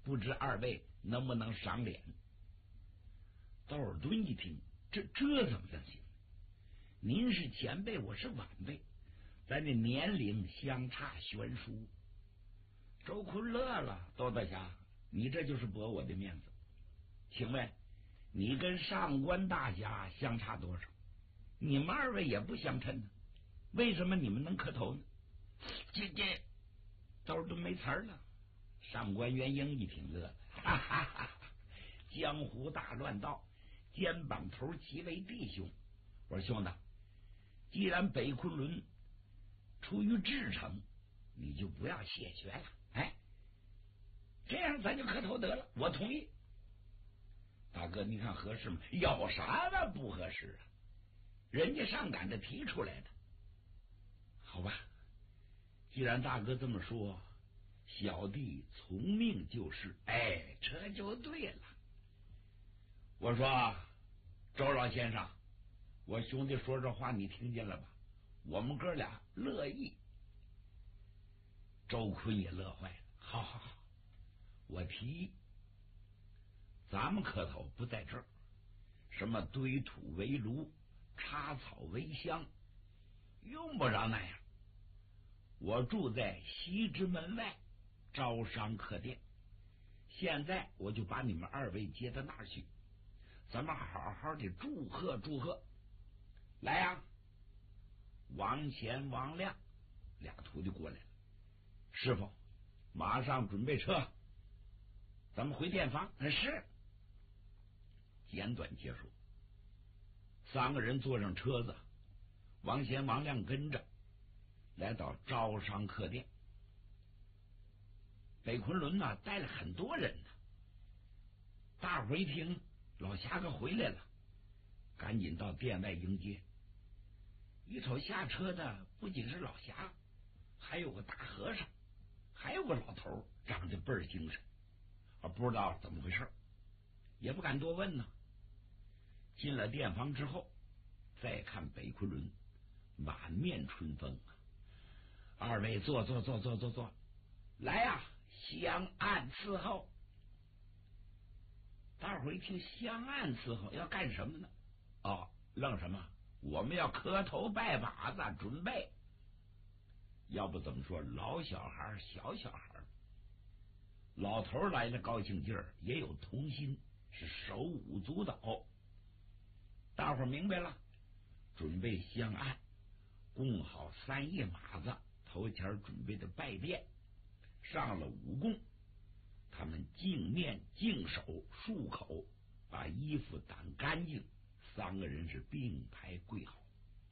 不知二位能不能赏脸？道尔顿一听，这怎么能行？您是前辈，我是晚辈，咱这年龄相差悬殊。周坤乐了，窦大侠，你这就是驳我的面子。请问你跟上官大侠相差多少？你们二位也不相称呢，为什么你们能磕头呢？这窦尔顿没词儿了。上官元英一听乐了，哈哈哈！江湖大乱道，肩膀头齐为弟兄。我说兄弟，既然北昆仑出于至诚，你就不要谢绝了。哎，这样咱就磕头得了，我同意。大哥，你看合适吗？有啥么不合适啊？人家上赶着提出来的。好吧，既然大哥这么说，小弟从命就是。哎，这就对了。我说周老先生，我兄弟说这话你听见了吧？我们哥俩乐意。周坤也乐坏了。好好好，我提议，咱们磕头不在这儿，什么堆土为炉，插草为香，用不着那样。我住在西直门外招商客店，现在我就把你们二位接到那儿去，咱们好好的祝贺祝贺。来呀，王贤、王亮俩徒弟过来了。师傅，马上准备车，咱们回店房。是。简短结束，三个人坐上车子，王贤、王亮跟着来到招商客店。北昆仑呢带了很多人呢，大伙一听老侠客回来了，赶紧到店外迎接。一瞅下车的不仅是老侠，还有个大和尚，还有个老头，长得倍儿精神，不知道怎么回事，也不敢多问呢。进了店房之后，再看北昆仑，满面春风啊！二位坐，来呀，相岸伺候。大伙一听相岸伺候要干什么呢？哦，愣什么？我们要磕头拜把子，准备。要不怎么说老小孩小小孩？老头来了高兴劲儿，也有童心，是手舞足蹈。大伙明白了，准备相岸，供好三叶马子，头前准备的拜殿，上了武功，他们净面净手漱口，把衣服掸干净，三个人是并排跪好。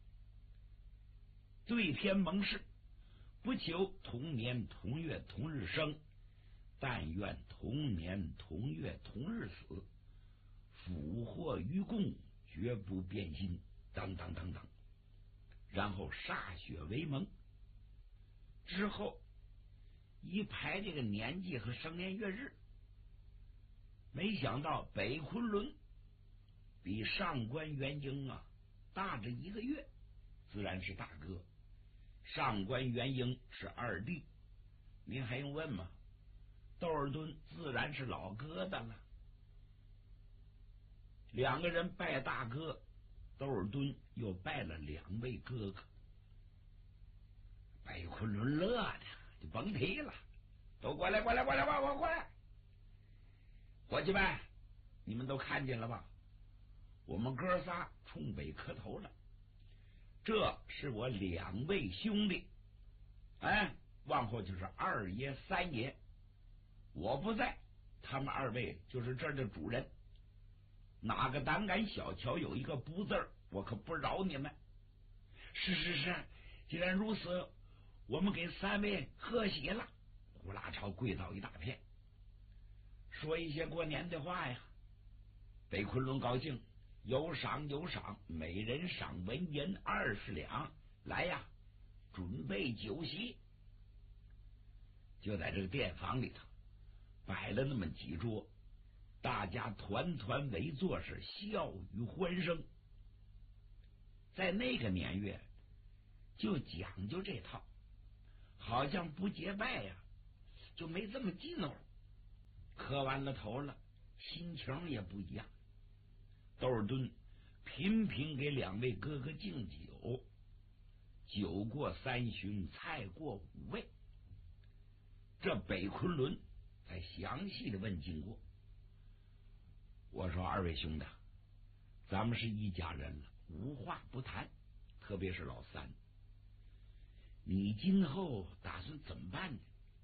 对天盟誓，不求同年同月同日生，但愿同年同月同日死，福祸与共，绝不变心，等等等等。然后歃血为盟，之后一排这个年纪和生年月日。没想到北昆仑比上官元英大着1个月，自然是大哥。上官元英是二弟，您还用问吗？窦尔敦自然是老哥的了。两个人拜大哥，窦尔敦又拜了2位哥哥。北昆仑乐的就甭提了，都过来，过来！伙计们，你们都看见了吧？我们哥仨冲北磕头了。这是我2位兄弟，往后就是2爷、3爷。我不在，他们2位就是这儿的主人。哪个胆敢小瞧有一个不字儿，我可不饶你们。是，既然如此，我们给3位贺喜了。呼啦超跪倒一大片，说一些过年的话呀。北昆仑高兴，有赏，每人赏文银20两。来呀，准备酒席。就在这个店房里头摆了那么几桌，大家团团围坐，是笑语欢声。在那个年月就讲究这套，好像不结拜呀就没这么劲头。 喝完了头了，心情也不一样。窦尔敦频频给两位哥哥敬酒，酒过三巡，菜过五味。这北昆仑才详细的问经过。我说二位兄弟，咱们是一家人了，无话不谈，特别是老三，你今后打算怎么办呢？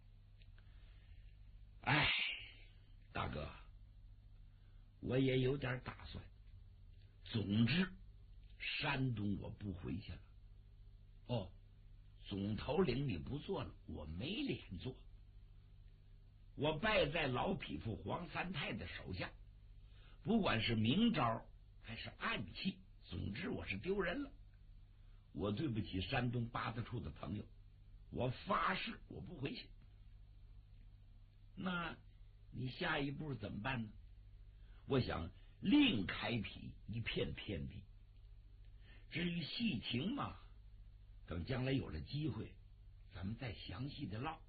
哎，大哥，我也有点打算。总之，山东我不回去了。哦，总头领你不做了，我没脸做。我败在老匹夫黄三太的手下，不管是明招还是暗器，总之我是丢人了。我对不起山东八字处的朋友，我发誓我不回去。那你下一步怎么办呢？我想另开辟一片天地。至于细情嘛，等将来有了机会，咱们再详细的唠。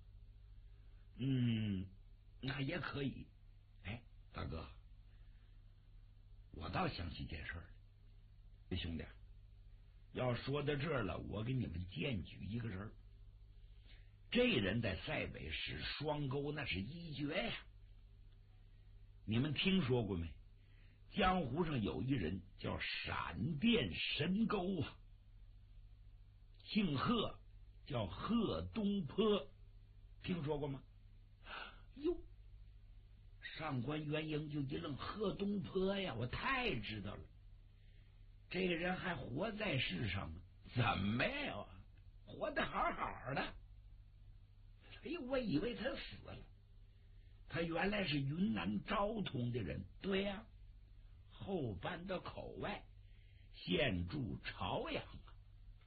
那也可以。哎，大哥，我倒想起件事儿来。兄弟，要说到这儿了，我给你们荐举一个人。这人在塞北使双钩，那是一绝呀。你们听说过没？江湖上有一人叫闪电神钩啊，姓贺，叫贺东坡，听说过吗？哟，上官元英就一愣，贺东坡呀，我太知道了。这个人还活在世上呢？怎么呀？活得好好的。哎呦，我以为他死了。他原来是云南昭通的人，对呀，后搬到口外，现住朝阳啊。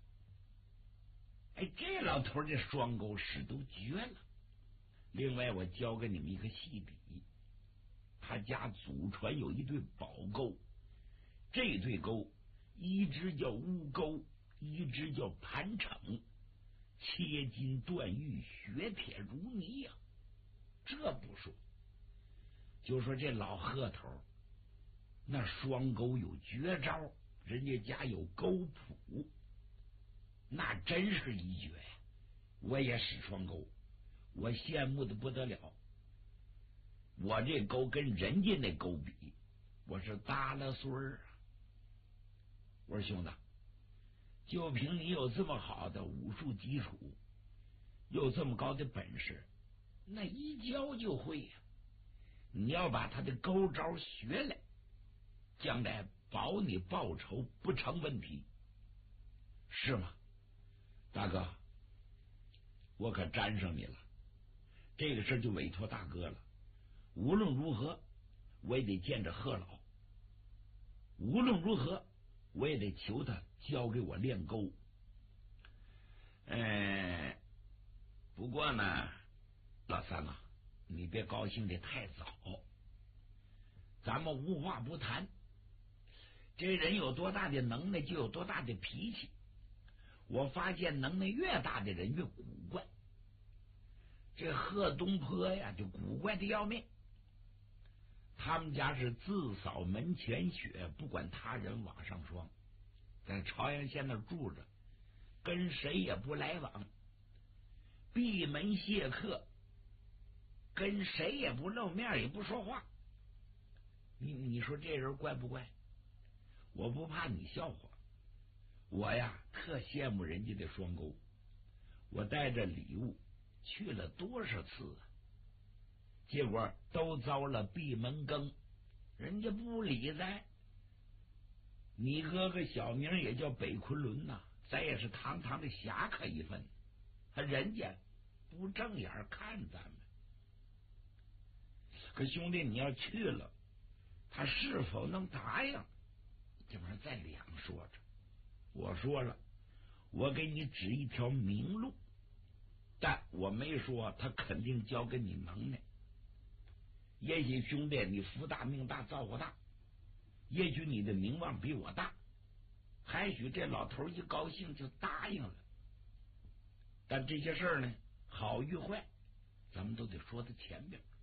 哎，这老头这双钩使都绝了。另外，我教给你们一个细笔，他家祖传有一对宝钩，这对钩一只叫乌钩，一只叫盘惩，切金断玉，血铁如泥呀。这不说，就说这老贺头那双钩有绝招，人家家有钩谱，那真是一绝呀。我也使双钩，我羡慕的不得了。我这钩跟人家那钩比，我是大了岁儿啊。我说兄弟，就凭你有这么好的武术基础，有这么高的本事，那一教就会呀。你要把他的钩招学来，将来保你报仇不成问题，是吗？大哥，我可沾上你了。这个事就委托大哥了。无论如何，我也得见着贺老。无论如何，我也得求他教给我练钩。不过呢，老三啊，你别高兴的太早。咱们无话不谈。这人有多大的能耐，就有多大的脾气。我发现能耐越大的人越古怪。这贺东坡呀，就古怪的要命。他们家是自扫门前雪，不管他人瓦上霜，在朝阳县那住着，跟谁也不来往，闭门谢客，跟谁也不露面，也不说话。你说这人怪不怪？我不怕你笑话，我呀特羡慕人家的双钩。我带着礼物去了多少次啊，结果都遭了闭门羹，人家不理咱。你哥哥小名也叫北昆仑呐，咱也是堂堂的侠客一份，人家不正眼看咱们。可兄弟，你要去了，他是否能答应，这玩意儿再两说着。我说了，我给你指一条明路，但我没说他肯定教给你能耐。也许兄弟你福大命大造化大，也许你的名望比我大，还许这老头一高兴就答应了。但这些事儿呢，好与坏咱们都得说到前边。